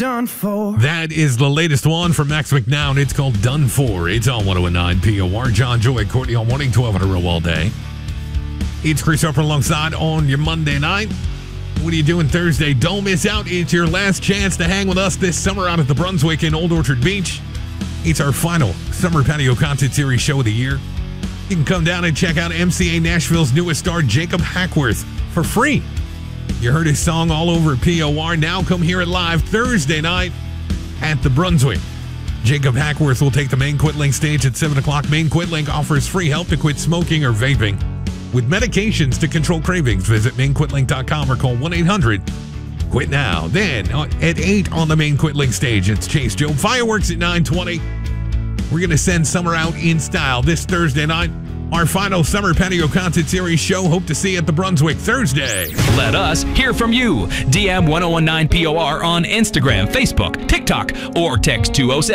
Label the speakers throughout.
Speaker 1: Done for.
Speaker 2: That is the latest one from Max McNown. It's called Done For. It's on 109 POR. John Joy, Courtney on Morning 12 in a row all day. It's Chris Harper alongside on your Monday night. What are you doing Thursday? Don't miss out. It's your last chance to hang with us this summer out at the Brunswick in Old Orchard Beach. It's our final Summer Patio Concert Series show of the year. You can come down and check out MCA Nashville's newest star, Jacob Hackworth, for free. You heard his song all over POR. Now come hear it live Thursday night at the Brunswick. Jacob Hackworth will take the Maine Quitling stage at 7 o'clock. Maine Quitling offers free help to quit smoking or vaping with medications to control cravings. Visit MaineQuitling.com or call 1-800-QUIT NOW. Then at 8 on the Maine Quitling stage, it's Chase Joe. Fireworks at 9:20. We're going to send summer out in style this Thursday night. Our final Summer Patio Concert Series show. Hope to see you at the Brunswick Thursday.
Speaker 3: Let us hear from you. DM 1019 POR on Instagram, Facebook, TikTok, or text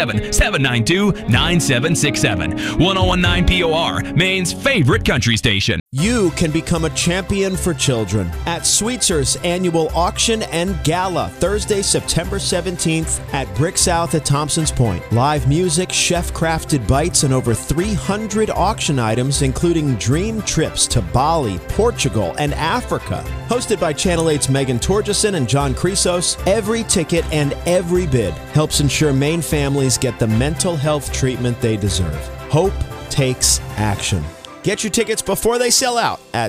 Speaker 3: 207-792-9767. 1019 POR, Maine's favorite country station.
Speaker 4: You can become a champion for children at Sweetzer's annual auction and gala, Thursday, September 17th at Brick South at Thompson's Point. Live music, chef-crafted bites, and over 300 auction items, including dream trips to Bali, Portugal, and Africa. Hosted by Channel 8's Megan Torgeson and John Chrysos, every ticket and every bid helps ensure Maine families get the mental health treatment they deserve. Hope takes action. Get your tickets before they sell out at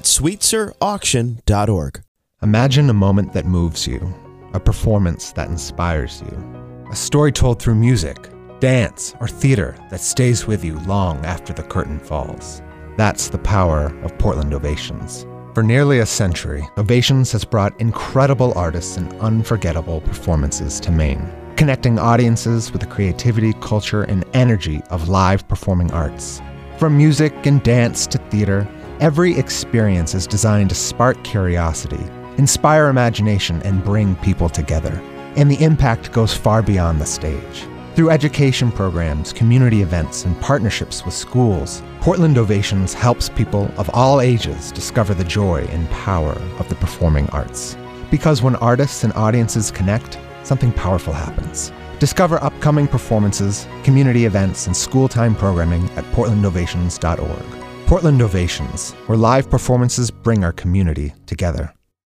Speaker 4: sweetzerauction.org.
Speaker 5: Imagine a moment that moves you, a performance that inspires you, a story told through music, dance, or theater that stays with you long after the curtain falls. That's the power of Portland Ovations. For nearly a century, Ovations has brought incredible artists and unforgettable performances to Maine, connecting audiences with the creativity, culture, and energy of live performing arts. From music and dance to theater, every experience is designed to spark curiosity, inspire imagination, and bring people together. And the impact goes far beyond the stage. Through education programs, community events, and partnerships with schools, Portland Ovations helps people of all ages discover the joy and power of the performing arts. Because when artists and audiences connect, something powerful happens. Discover upcoming performances, community events, and school-time programming at portlandovations.org. Portland Ovations, where live performances bring our community together.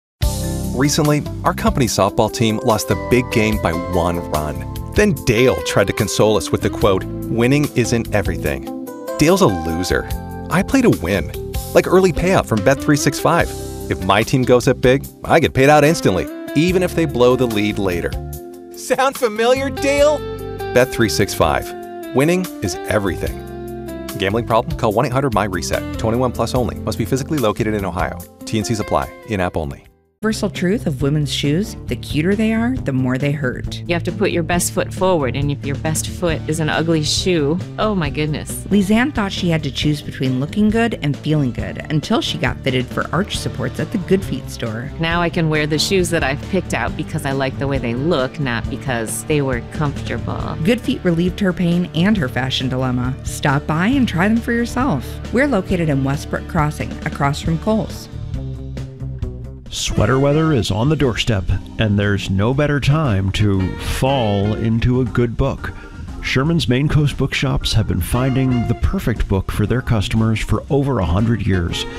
Speaker 6: Recently, our company softball team lost the big game by 1 run. Then Dale tried to console us with the quote, "Winning isn't everything." Dale's a loser. I play to win, like early payout from Bet365. If my team goes up big, I get paid out instantly, even if they blow the lead later. Sound familiar, Dale? Bet365. Winning is everything. Gambling problem? Call 1-800-MY-RESET. 21 plus only. Must be physically located in Ohio. T&Cs apply. In-app only.
Speaker 7: Universal truth of women's shoes: the cuter they are, the more they hurt.
Speaker 8: You have to put your best foot forward, and if your best foot is an ugly shoe, oh my goodness.
Speaker 7: Lizanne thought she had to choose between looking good and feeling good until she got fitted for arch supports at the Good Feet store.
Speaker 8: Now I can wear the shoes that I've picked out because I like the way they look, not because they were comfortable.
Speaker 7: Good Feet relieved her pain and her fashion dilemma. Stop by and try them for yourself. We're located in Westbrook Crossing, across from Kohl's.
Speaker 9: Sweater weather is on the doorstep, and there's no better time to fall into a good book. Sherman's Maine Coast Bookshops have been finding the perfect book for their customers for over 100 years.